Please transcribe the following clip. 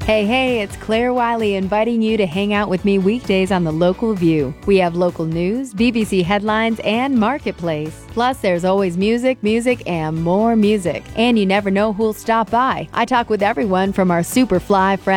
Hey, it's Claire Wiley inviting you to hang out with me weekdays on The Local View. We have local news, BBC headlines, and Marketplace. Plus, there's always music, and more music. And you never know who'll stop by. I talk with everyone from our super fly friends